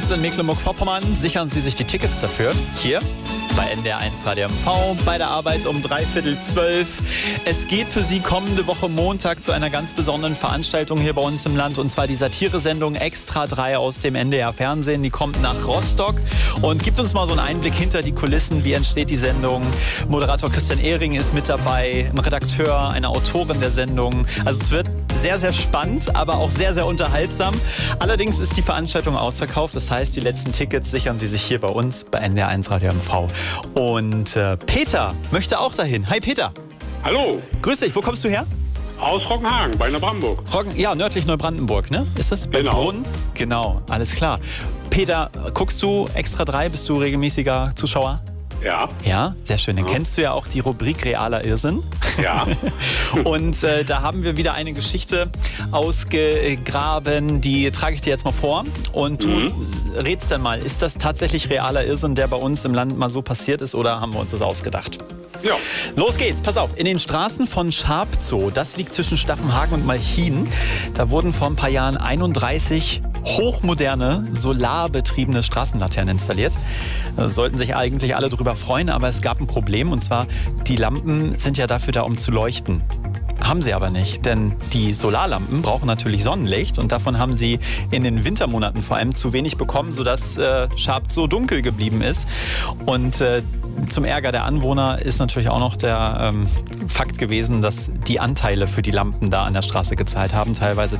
Shows in Mecklenburg-Vorpommern. Sichern Sie sich die Tickets dafür hier bei NDR1 Radio MV, bei der Arbeit um 11:45. Es geht für Sie kommende Woche Montag zu einer ganz besonderen Veranstaltung hier bei uns im Land, und zwar die Satiresendung Extra 3 aus dem NDR Fernsehen. Die kommt nach Rostock und gibt uns mal so einen Einblick hinter die Kulissen. Wie entsteht die Sendung? Moderator Christian Ehring ist mit dabei, ein Redakteur, eine Autorin der Sendung. Also es wird sehr, sehr spannend, aber auch sehr, sehr unterhaltsam. Allerdings ist die Veranstaltung ausverkauft. Das heißt, die letzten Tickets sichern Sie sich hier bei uns bei NDR1 Radio MV. Und Peter möchte auch dahin. Hi Peter. Hallo. Grüß dich. Wo kommst du her? Aus Roggenhagen, bei Neubrandenburg. Ja, nördlich Neubrandenburg, ne? Ist das? Bei Genau. Brunn? Genau, alles klar. Peter, guckst du Extra 3? Bist du regelmäßiger Zuschauer? Ja. Ja, sehr schön. Dann kennst du ja auch die Rubrik Realer Irrsinn. Ja. Und da haben wir wieder eine Geschichte ausgegraben, die trage ich dir jetzt mal vor. Und du rätst dann mal, ist das tatsächlich realer Irrsinn, der bei uns im Land mal so passiert ist, oder haben wir uns das ausgedacht? Ja. Los geht's, pass auf. In den Straßen von Scharpzow, das liegt zwischen Staffenhagen und Malchin, da wurden vor ein paar Jahren 31 hochmoderne, solarbetriebene Straßenlaternen installiert. Da sollten sich eigentlich alle drüber freuen, aber es gab ein Problem, und zwar, die Lampen sind ja dafür da, um zu leuchten. Haben sie aber nicht, denn die Solarlampen brauchen natürlich Sonnenlicht, und davon haben sie in den Wintermonaten vor allem zu wenig bekommen, sodass Scharpzow dunkel geblieben ist. Und zum Ärger der Anwohner ist natürlich auch noch der Fakt gewesen, dass die Anteile für die Lampen da an der Straße gezahlt haben, teilweise